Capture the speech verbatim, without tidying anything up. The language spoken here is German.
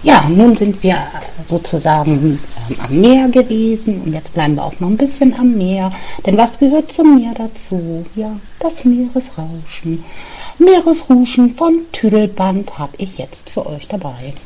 Ja, nun sind wir sozusagen ähm, am Meer gewesen und jetzt bleiben wir auch noch ein bisschen am Meer. Denn was gehört zum Meer dazu? Ja, das Meeresrauschen. Meeresrauschen von Tüdelband habe ich jetzt für euch dabei.